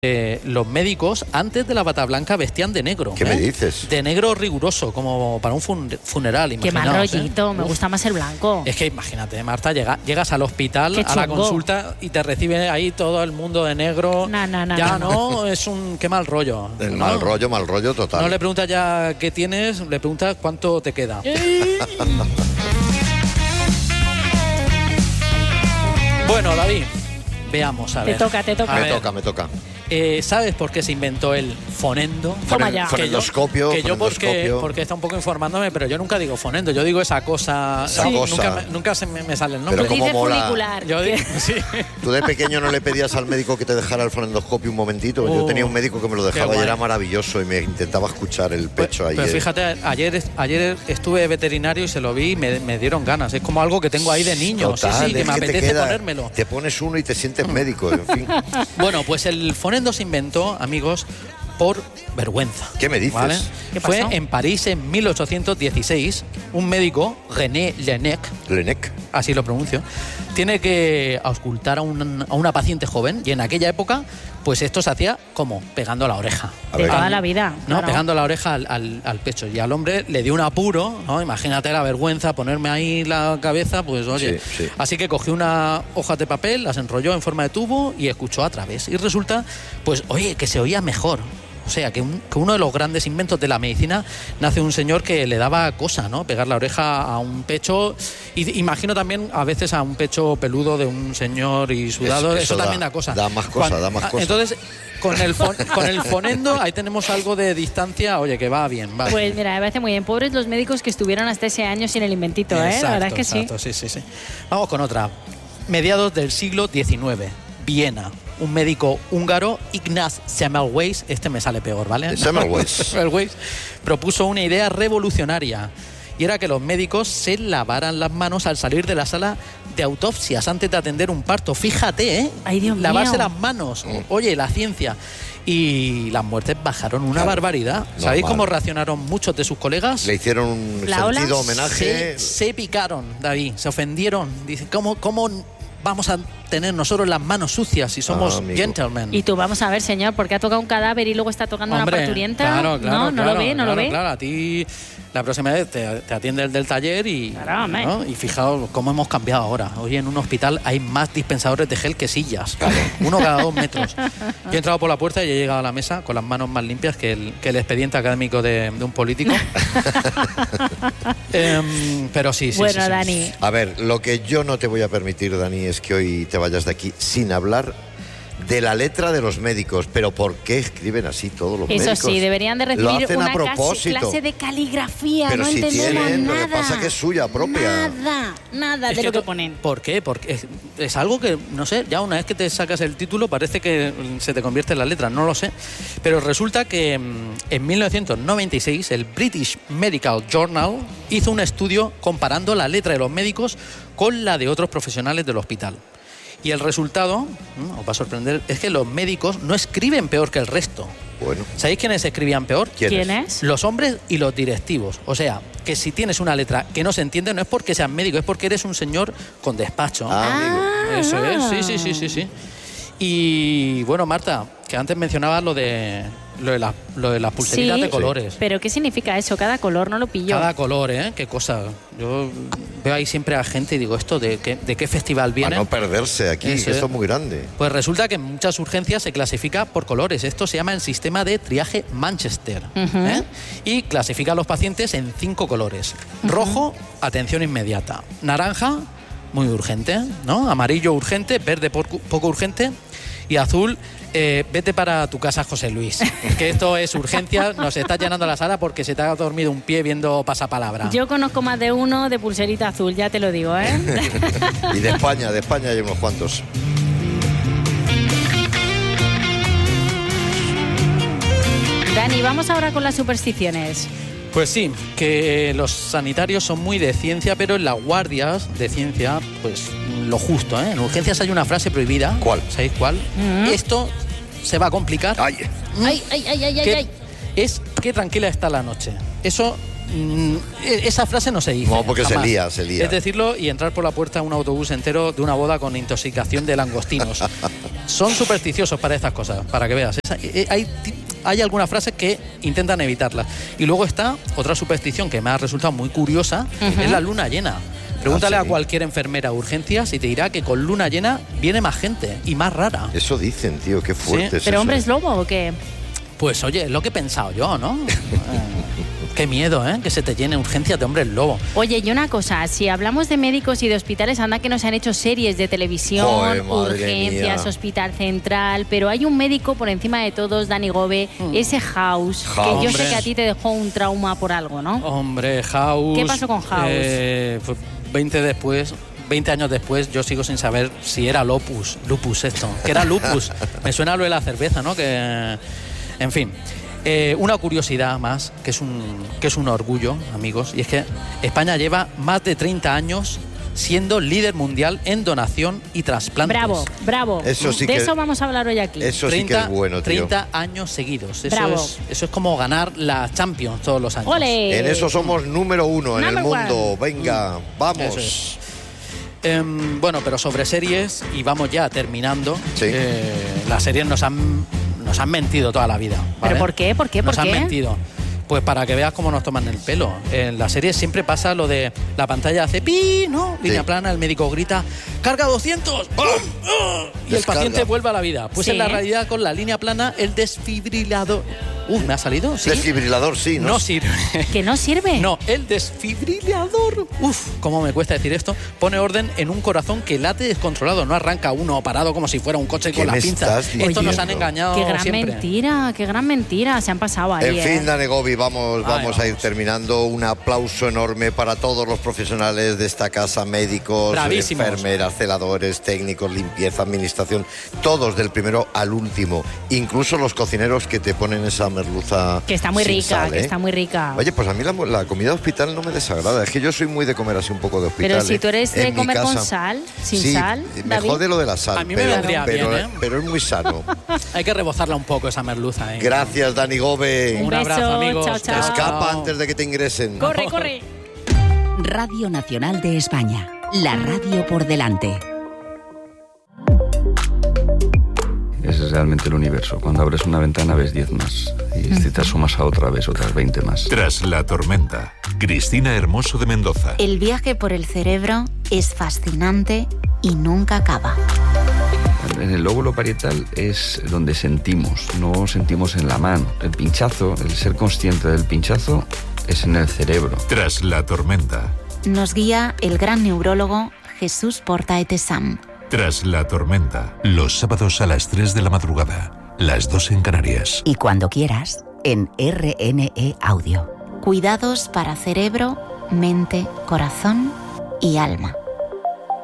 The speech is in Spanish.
los médicos antes de la bata blanca vestían de negro. ¿Qué me dices? De negro riguroso, como para un funeral. Qué mal rollito, me gusta más el blanco. Es que imagínate, Marta, llegas al hospital, Qué a la chungo. consulta y te recibe ahí todo el mundo de negro. No. Es un qué mal rollo. El mal rollo total. No le preguntas ya qué tienes, le preguntas cuánto te queda. Bueno, David, veamos, a ver. Te toca. Me toca. ¿Sabes por qué se inventó el fonendo? Toma ya. Fonendoscopio. Que yo porque está un poco informándome, pero yo nunca digo fonendo, yo digo esa cosa. Esa cosa. Nunca me sale el nombre. Pero cómo mola. Funicular. Sí. ¿Tú de pequeño no le pedías al médico que te dejara el fonendoscopio un momentito? Yo tenía un médico que me lo dejaba y era maravilloso y me intentaba escuchar el pecho ahí. Pero fíjate, ayer estuve veterinario y se lo vi y me dieron ganas. Es como algo que tengo ahí de niño. Total, sí, que me apetece ponérmelo. Te pones uno y te sientes médico, en fin. Bueno, pues el fonendo se inventó, amigos, por vergüenza. ¿Qué me dices? ¿Vale? ¿Qué Fue pasó? en París en 1816. Un médico, René Laennec, así lo pronuncio, tiene que auscultar a una paciente joven y en aquella época, pues esto se hacía como pegando la oreja. De toda la vida. ¿No? Claro. Pegando la oreja al pecho. Y al hombre le dio un apuro, ¿no? Imagínate la vergüenza, ponerme ahí la cabeza, pues oye. Sí. Así que cogió una hoja de papel, las enrolló en forma de tubo y escuchó a través. Y resulta, pues oye, que se oía mejor. O sea, que uno de los grandes inventos de la medicina nace un señor que le daba cosa, ¿no? Pegar la oreja a un pecho. Y imagino también a veces a un pecho peludo de un señor y sudado. Eso también da cosa. Da más cosa. Entonces, con el fonendo, ahí tenemos algo de distancia, oye, que va bien. Va. Pues mira, me parece muy bien. Pobres los médicos que estuvieron hasta ese año sin el inventito, Exacto, la verdad es que exacto, sí. Vamos con otra. Mediados del siglo XIX, Viena. Un médico húngaro, Ignaz Semmelweis, este me sale peor, ¿vale? Semmelweis propuso una idea revolucionaria y era que los médicos se lavaran las manos al salir de la sala de autopsias antes de atender un parto. Fíjate, ¿eh? Ay, Dios mío. Lavarse las manos. Oye, la ciencia. Y las muertes bajaron una barbaridad. ¿Sabéis cómo reaccionaron muchos de sus colegas? Le hicieron un sentido homenaje. Se picaron, David, se ofendieron. Dicen, ¿cómo vamos a tener nosotros las manos sucias si somos gentlemen? Y tú, vamos a ver, señor, porque ha tocado un cadáver y luego está tocando una parturienta. Claro, no lo ve. Claro, a ti la próxima vez te atiende el del taller y, Claro, ¿no? Y fijaos cómo hemos cambiado ahora. Hoy en un hospital hay más dispensadores de gel que sillas. Claro. Uno cada 2 metros. Yo he entrado por la puerta y he llegado a la mesa con las manos más limpias que el expediente académico de un político. Pero sí. Bueno, Dani. A ver, lo que yo no te voy a permitir, Dani, es que hoy te vayas de aquí sin hablar de la letra de los médicos. Pero ¿por qué escriben así todos los médicos? Eso sí, deberían de recibir una propósito. clase de caligrafía. Pero no si entendemos tienen, nada. lo que pasa es que es suya propia. Nada de lo que ponen. ¿Por qué? Porque es algo que, no sé, ya una vez que te sacas el título parece que se te convierte en la letra, no lo sé. Pero resulta que en 1996 el British Medical Journal hizo un estudio comparando la letra de los médicos con la de otros profesionales del hospital. Y el resultado, os va a sorprender, es que los médicos no escriben peor que el resto. Bueno. ¿Sabéis quiénes escribían peor? ¿Quién es? Los hombres y los directivos. O sea, que si tienes una letra que no se entiende, no es porque seas médico, es porque eres un señor con despacho. Amigo. Eso es, sí. Y bueno, Marta, que antes mencionabas lo de las pulseritas de colores. Pero ¿qué significa eso? Cada color, no lo pillo. Cada color, ¿eh? Qué cosa. Yo veo ahí siempre a gente y digo, ¿esto de qué festival viene? Para no perderse aquí, Eso esto es es muy grande. Pues resulta que en muchas urgencias se clasifica por colores. Esto se llama el sistema de triaje Manchester. ¿Eh? Y clasifica a los pacientes en 5 colores. Rojo, atención inmediata. Naranja, muy urgente, ¿no? Amarillo, urgente. Verde, poco urgente. Y azul, vete para tu casa, José Luis. Que esto es urgencia, nos está llenando la sala porque se te ha dormido un pie viendo pasapalabra. Yo conozco más de uno de pulserita azul, ya te lo digo, ¿eh? Y de España hay unos cuantos. Dani, vamos ahora con las supersticiones. Pues sí, que los sanitarios son muy de ciencia, pero en las guardias de ciencia, pues lo justo, ¿eh? En urgencias hay una frase prohibida. ¿Cuál? ¿Sabéis cuál? Esto se va a complicar. ¡Ay! Es que tranquila está la noche. Eso, esa frase no se dice. No, porque jamás. se lía. Es decirlo y entrar por la puerta a un autobús entero de una boda con intoxicación de langostinos. Son supersticiosos para estas cosas, para que veas. Hay algunas frases que intentan evitarlas. Y luego está otra superstición que me ha resultado muy curiosa, es la luna llena. Pregúntale a cualquier enfermera de urgencias y te dirá que con luna llena viene más gente y más rara. Eso dicen, tío, qué fuerte es ¿Pero eso. hombre es lobo o qué? Pues oye, es lo que he pensado yo, ¿no? Qué miedo, ¿eh? Que se te llene urgencias de hombres lobo. Oye, y una cosa, si hablamos de médicos y de hospitales, anda que nos han hecho series de televisión, Joder, madre urgencias, mía. Hospital Central, pero hay un médico por encima de todos, Dani Gobe, ese House, que yo Hombre. sé que a ti te dejó un trauma por algo, ¿no? Hombre, House... ¿Qué pasó con House? Pues 20 años después, yo sigo sin saber si era lupus esto. Que era lupus. Me suena lo de la cerveza, ¿no? Que... En fin... una curiosidad más, que es un orgullo, amigos, y es que España lleva más de 30 años siendo líder mundial en donación y trasplantes. Bravo. Eso sí de que- eso vamos a hablar hoy aquí. Eso sí que es bueno, tío. 30 años seguidos. Bravo. Eso es como ganar la Champions todos los años. ¡Ole! En eso somos número 1 en el Number one. mundo. Venga, vamos. Eso es. Bueno, pero sobre series, y vamos ya terminando, Sí. las series nos han mentido toda la vida. ¿vale? ¿Pero por qué? ¿Por qué? Nos ¿Por han qué? mentido. Pues para que veas cómo nos toman el pelo. En la serie siempre pasa lo de la pantalla hace pi, ¿no? Línea Sí. plana, el médico grita, ¡carga 200! ¡Bum! ¡Ah! Y el Descarga. paciente vuelve a la vida. Pues Sí. en la realidad, con la línea plana, el desfibrilador... ¿me ha salido? ¿Sí? Desfibrilador, sí, ¿no? No sirve. ¿Que no sirve? No, el desfibrilador. Cómo me cuesta decir esto. Pone orden en un corazón que late descontrolado. No arranca uno parado como si fuera un coche ¿Qué con la me pinza. estás Esto nos han diciendo? engañado Qué gran siempre. mentira. Se han pasado ahí, En fin, Dani Gobi, vamos Ay, a ir terminando. Un aplauso enorme para todos los profesionales de esta casa, médicos, Bravísimos. enfermeras, celadores, técnicos, limpieza, administración, todos del primero al último. Incluso los cocineros que te ponen esa merluza Que está muy sin rica, sal, que ¿eh? está muy rica. Oye, pues a mí la comida de hospital no me desagrada. Es que yo soy muy de comer así un poco de hospital. Pero si tú eres de En mi comer con casa. sal, sin Sí, sal, me David. jode lo de la sal. A mí me pero, vendría pero, bien, ¿eh? pero es muy sano. Hay que rebozarla un poco esa merluza. ¿eh? Gracias, Dani Gobe. Un Un abrazo, beso, amigos. chao, chao. Escapa antes de que te ingresen. Corre. Radio Nacional de España. La radio por delante. Ese es realmente el universo. Cuando abres una ventana ves 10 más. Y si te asomas a otra ves otras 20 más. Tras la tormenta, Cristina Hermoso de Mendoza. El viaje por el cerebro es fascinante y nunca acaba. En el lóbulo parietal es donde sentimos, no sentimos en la mano. El pinchazo, el ser consciente del pinchazo, es en el cerebro. Tras la tormenta, Nos guía el gran neurólogo Jesús Portaete-Sam. tras la tormenta. Los sábados a las 3 de la madrugada, las 2 en Canarias. Y cuando quieras, en RNE Audio. Cuidados para cerebro, mente, corazón y alma.